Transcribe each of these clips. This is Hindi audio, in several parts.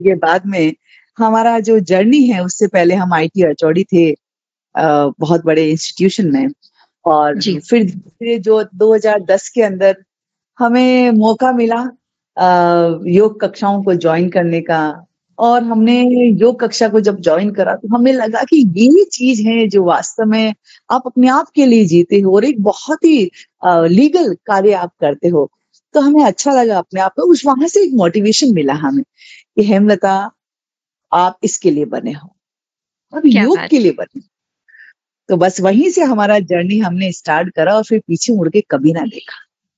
के बाद में हमारा जो जर्नी है उससे पहले हम आईटी एचओडी थे बहुत बड़े इंस्टीट्यूशन में। और जी। फिर धीरे जो 2010 के अंदर हमें मौका मिला योग कक्षाओं को ज्वाइन करने का। और हमने योग कक्षा को जब ज्वाइन करा तो हमें लगा कि ये चीज है जो वास्तव में आप अपने आप के लिए जीते हो और एक बहुत ही लीगल कार्य आप करते हो। तो हमें अच्छा लगा अपने आप को, उस वहां से एक मोटिवेशन मिला हमें कि हेमलता आप इसके लिए बने हो, अब क्या योग बात के लिए बने। तो बस वहीं से हमारा जर्नी हमने स्टार्ट करा और फिर पीछे मुड़ के कभी ना देखा।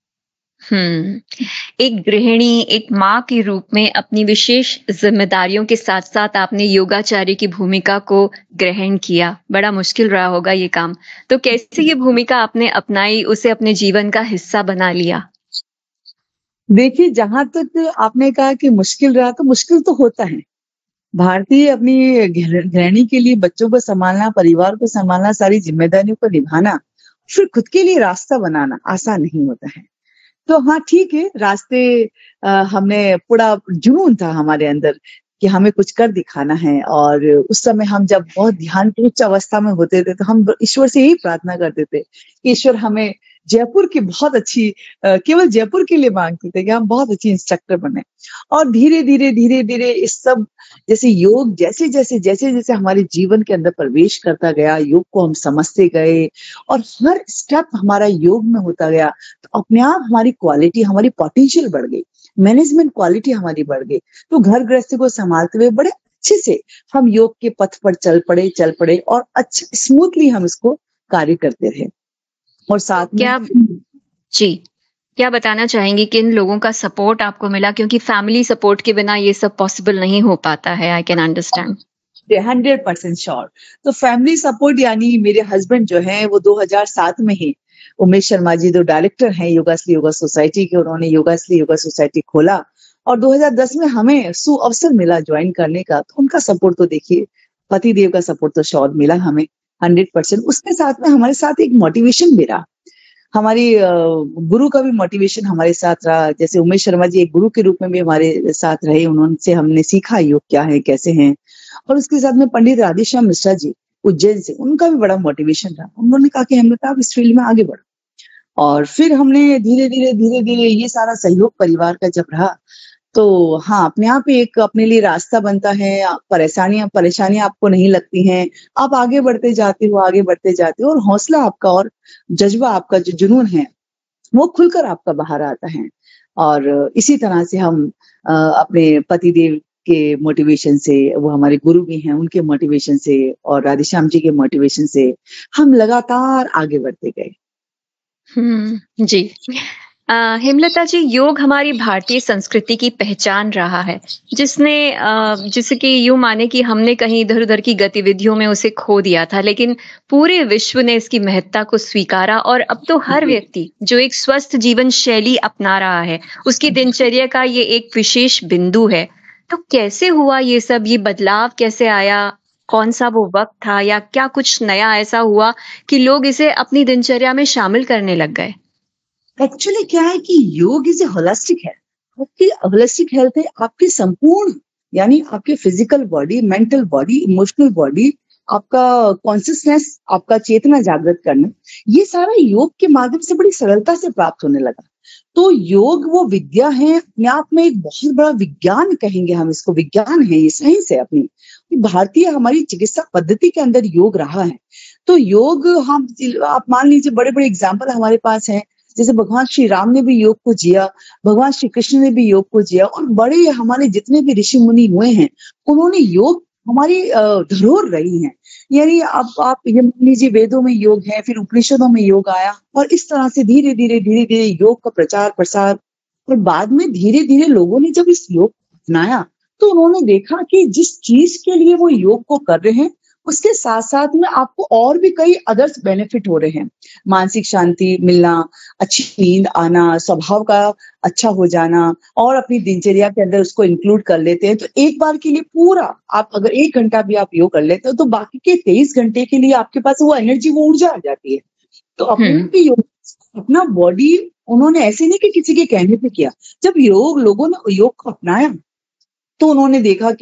एक गृहिणी, एक माँ के रूप में अपनी विशेष जिम्मेदारियों के साथ-साथ आपने योगाचार्य की भूमिका को ग्रहण किया। बड़ा मुश्किल रहा होगा ये काम। तो कैसे ये भूमिका आपने अपनाई, उसे अपने जीवन का हिस्सा बना लिया? देखिए, जहां तक आपने कहा कि मुश्किल रहा, तो मुश्किल तो होता है। भारतीय अपनी गृहिणी के लिए बच्चों को संभालना, परिवार को संभालना, सारी जिम्मेदारियों को निभाना, फिर खुद के लिए रास्ता बनाना आसान नहीं होता है। तो हाँ, ठीक है, रास्ते हमने पूरा जुनून था हमारे अंदर कि हमें कुछ कर दिखाना है। और उस समय हम जब बहुत ध्यान की उच्च अवस्था में होते थे तो हम ईश्वर से यही प्रार्थना करते थे कि ईश्वर हमें जयपुर की बहुत अच्छी केवल जयपुर के लिए मांगते थे कि हम बहुत अच्छी इंस्ट्रक्टर बने। और धीरे धीरे इस सब जैसे योग जैसे हमारे जीवन के अंदर प्रवेश करता गया, योग को हम समझते गए और हर स्टेप हमारा योग में होता गया, तो अपने आप हमारी क्वालिटी, हमारी पोटेंशियल बढ़ गई, मैनेजमेंट क्वालिटी हमारी बढ़ गई। तो घर गृहस्थी को संभालते हुए बड़े अच्छे से हम योग के पथ पर चल पड़े और अच्छा स्मूथली हम इसको कार्य करते रहे। और साथ में जी, क्या बताना चाहेंगी किन लोगों का सपोर्ट आपको मिला? क्योंकि फैमिली सपोर्ट के बिना ये सब पॉसिबल नहीं हो पाता है, आई कैन अंडरस्टैंड। 100% श्योर। तो फैमिली सपोर्ट यानी मेरे हस्बैंड जो हैं वो 2007 में ही, उमेश शर्मा जी जो डायरेक्टर हैं योगाश्री योगा सोसाइटी के, उन्होंने योगाश्री योगा सोसाइटी खोला और 2010 में हमें सुअवसर मिला ज्वाइन करने का। तो उनका सपोर्ट तो देखिए, पति देव का सपोर्ट तो श्योर मिला हमें 100%। उसके साथ में हमारे साथ एक मोटिवेशन भी रहा, हमारी गुरु का भी मोटिवेशन हमारे साथ रहा। जैसे उमेश शर्मा जी एक गुरु के रूप में भी हमारे साथ रहे, उनसे हमने सीखा योग क्या है, कैसे हैं। और उसके साथ में पंडित राधेश्याम मिश्रा जी उज्जैन से, उनका भी बड़ा मोटिवेशन रहा। उन्होंने कहा कि हेमलता आप इस फील्ड में आगे बढ़ो। और फिर हमने धीरे धीरे ये सारा सहयोग परिवार का जब रहा, तो हाँ, अपने आप ही एक अपने लिए रास्ता बनता है। परेशानियां आपको नहीं लगती हैं, आप आगे बढ़ते जाते हो और हौसला आपका और जज्बा आपका जो जुनून है वो खुलकर आपका बाहर आता है। और इसी तरह से हम अपने पतिदेव के मोटिवेशन से, वो हमारे गुरु भी हैं, उनके मोटिवेशन से और राधेश्याम जी के मोटिवेशन से हम लगातार आगे बढ़ते गए। जी। हेमलता जी, योग हमारी भारतीय संस्कृति की पहचान रहा है, जिसे कि यूं माने कि हमने कहीं इधर-उधर की गतिविधियों में उसे खो दिया था, लेकिन पूरे विश्व ने इसकी महत्ता को स्वीकारा और अब तो हर व्यक्ति जो एक स्वस्थ जीवन शैली अपना रहा है, उसकी दिनचर्या का ये एक विशेष बिंदु है। तो कैसे हुआ ये सब, ये बदलाव कैसे आया? कौन सा वो वक्त था या क्या कुछ नया ऐसा हुआ कि लोग इसे अपनी दिनचर्या में शामिल करने लग गए? एक्चुअली क्या है कि योग इज ए होलिस्टिक हेल्थ। आपकी होलिस्टिक हेल्थ है आपकी संपूर्ण, यानी आपके physical body, mental body, emotional body, आपका कॉन्शियसनेस, आपका चेतना जागृत करना, ये सारा योग के माध्यम से बड़ी सरलता से प्राप्त होने लगा। तो योग वो विद्या है अपने आप में, एक बहुत बड़ा विज्ञान कहेंगे हम इसको, विज्ञान है, ये साइंस है अपनी। भारतीय हमारी चिकित्सा पद्धति के अंदर योग रहा है। तो योग हम, आप मान लीजिए बड़े बड़े एग्जाम्पल हमारे पास हैं, जैसे भगवान श्री राम ने भी योग को जिया, भगवान श्री कृष्ण ने भी योग को जिया, और बड़े हमारे जितने भी ऋषि मुनि हुए हैं उन्होंने योग हमारी धरोहर रही है। यानी अब आप ये मान लीजिए वेदों में योग है, फिर उपनिषदों में योग आया, और इस तरह से धीरे धीरे योग का प्रचार प्रसार, और बाद में धीरे धीरे लोगों ने जब इस योग को अपनाया तो उन्होंने देखा कि जिस चीज के लिए वो योग को कर रहे हैं उसके साथ साथ में आपको और भी कई अदर्स बेनिफिट हो रहे हैं। मानसिक शांति मिलना, अच्छी नींद आना, स्वभाव का अच्छा हो जाना, और अपनी दिनचर्या के अंदर उसको इंक्लूड कर लेते हैं। तो एक बार के लिए पूरा आप अगर 1 घंटा भी आप योग कर लेते हो तो बाकी के 23 घंटे के लिए आपके पास वो एनर्जी, वो ऊर्जा आ जाती है। तो अपने भी योग, अपना बॉडी, उन्होंने ऐसे नहीं कि किसी के कहने पे किया। जब लोगों ने योग को अपनाया तो उन्होंने देखा